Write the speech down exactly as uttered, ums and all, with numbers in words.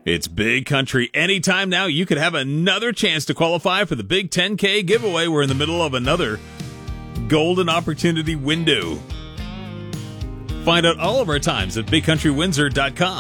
It's Big Country. Anytime now, you could have another chance to qualify for the Big ten K giveaway. We're in the middle of another golden opportunity window. Find out all of our times at big country windsor dot com.